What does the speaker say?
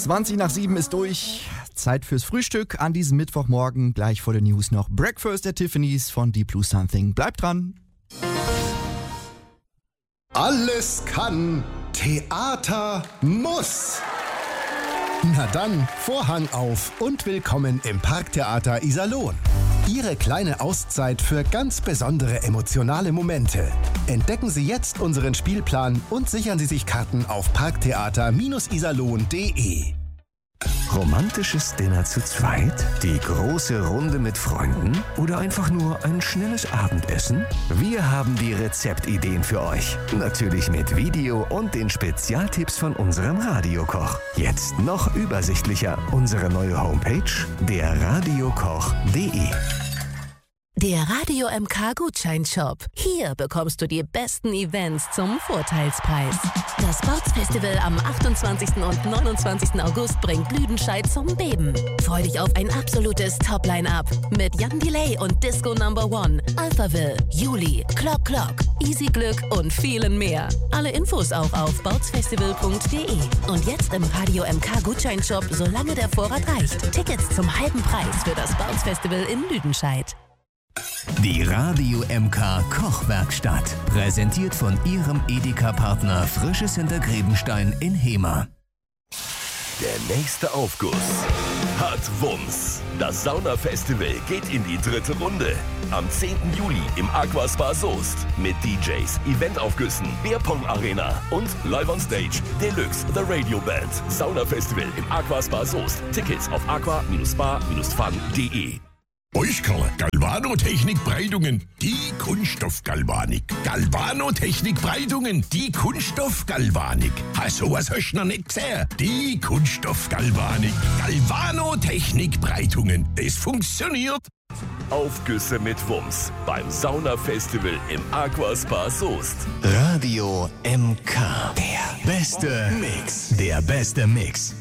7:20 ist durch. Zeit fürs Frühstück an diesem Mittwochmorgen. Gleich vor den News noch Breakfast at Tiffany's von Deep Blue Something. Bleibt dran. Alles kann. Theater muss. Na dann, Vorhang auf und willkommen im Parktheater Iserlohn. Ihre kleine Auszeit für ganz besondere emotionale Momente. Entdecken Sie jetzt unseren Spielplan und sichern Sie sich Karten auf parktheater-iserlohn.de. Romantisches Dinner zu zweit? Die große Runde mit Freunden? Oder einfach nur ein schnelles Abendessen? Wir haben die Rezeptideen für euch. Natürlich mit Video und den Spezialtipps von unserem Radiokoch. Jetzt noch übersichtlicher. Unsere neue Homepage, derradiokoch.de. Der Radio MK Gutscheinshop. Hier bekommst du die besten Events zum Vorteilspreis. Das Sportsfestival am 28. und 29. August bringt Lüdenscheid zum Beben. Freu dich auf ein absolutes Top-Line-Up mit Jan Delay und Disco No. 1, Alphaville, Juli, Clock Clock, Easy Glück und vielen mehr. Alle Infos auch auf sportsfestival.de. Und jetzt im Radio MK Gutscheinshop, solange der Vorrat reicht. Tickets zum halben Preis für das Sportsfestival in Lüdenscheid. Die Radio MK Kochwerkstatt. Präsentiert von Ihrem Edeka-Partner Frisches Hintergrebenstein in Hemer. Der nächste Aufguss hat Wumms. Das Saunafestival geht in die 3. Runde. Am 10. Juli im Aquaspa Soest. Mit DJs, Eventaufgüssen, Bierpong Arena und Live on Stage Deluxe The Radio Band. Saunafestival im Aquaspa Soest. Tickets auf aqua-spa-fun.de. Euskala Galvanotechnik Breitungen, die Kunststoffgalvanik. Galvanotechnik Breitungen, die Kunststoffgalvanik. Sowas hast du noch nicht gesehen. Die Kunststoffgalvanik. Galvanotechnik Breitungen. Das funktioniert. Aufgüsse mit Wumms beim Saunafestival im Aquaspa Soest. Radio MK. Der beste Mix. Der beste Mix.